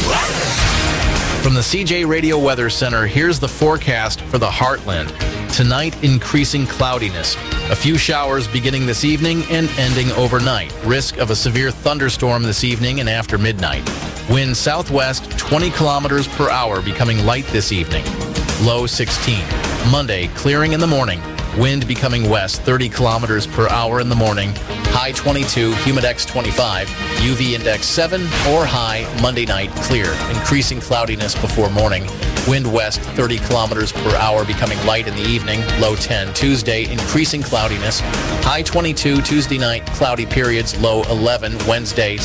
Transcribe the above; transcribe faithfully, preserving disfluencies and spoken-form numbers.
From the C J Radio Weather Center, here's the forecast for the Heartland. Tonight, increasing cloudiness. A few showers beginning this evening and ending overnight. Risk of a severe thunderstorm this evening and after midnight. Wind southwest twenty kilometers per hour, becoming light this evening. Low sixteen. Monday, clearing in the morning. Wind becoming west thirty kilometers per hour in the morning. High twenty-two, humidex twenty-five, U V index seven, or high Monday night clear. Increasing cloudiness before morning. Wind west thirty kilometers per hour, becoming light in the evening. Low ten. Tuesday, increasing cloudiness. High twenty-two, Tuesday night, cloudy periods. Low eleven. Wednesday,